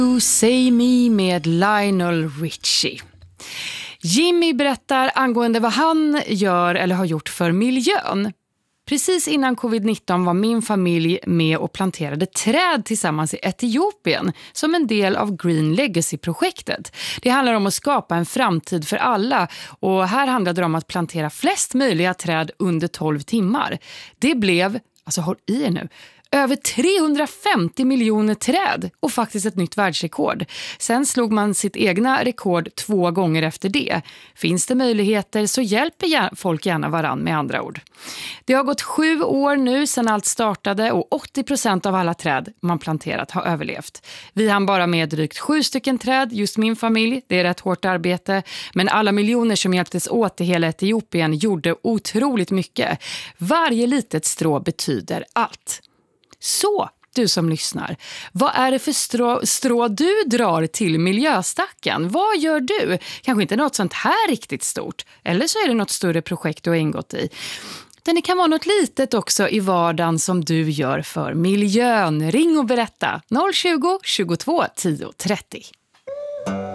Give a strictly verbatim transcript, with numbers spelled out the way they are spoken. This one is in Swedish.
You Say Me med Lionel Richie. Jimmy berättar angående vad han gör eller har gjort för miljön. Precis innan covid nitton var min familj med och planterade träd tillsammans i Etiopien som en del av Green Legacy-projektet. Det handlar om att skapa en framtid för alla och här handlade det om att plantera flest möjliga träd under tolv timmar. Det blev, alltså håll i er nu, över trehundrafemtio miljoner träd och faktiskt ett nytt världsrekord. Sen slog man sitt egna rekord två gånger efter det. Finns det möjligheter så hjälper folk gärna varann med andra ord. Det har gått sju år nu sedan allt startade och åttio procent av alla träd man planterat har överlevt. Vi hann bara med drygt sju stycken träd, just min familj. Det är rätt hårt arbete. Men alla miljoner som hjälptes åt i hela Etiopien gjorde otroligt mycket. Varje litet strå betyder allt. Så, du som lyssnar, vad är det för strå, strå du drar till miljöstacken? Vad gör du? Kanske inte något sånt här riktigt stort. Eller så är det något större projekt du har ingått i. Men det kan vara något litet också i vardagen som du gör för miljön. Ring och berätta noll tjugo, tjugotvå, tio, trettio.